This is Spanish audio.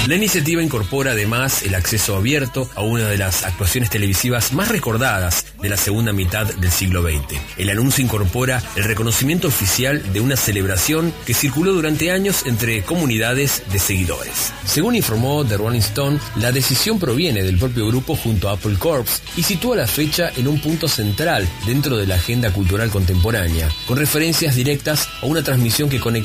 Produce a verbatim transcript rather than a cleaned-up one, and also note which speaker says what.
Speaker 1: La iniciativa incorpora además el acceso abierto a una de las actuaciones televisivas más recordadas de la segunda mitad del siglo veinte. El anuncio incorpora el reconocimiento oficial de una celebración que circuló durante años entre comunidades de seguidores. Según informó The Rolling Stone, la decisión proviene del propio grupo junto a Apple Corps y sitúa la fecha en un punto central dentro de la agenda cultural contemporánea, con referencias directas a una transmisión que conectó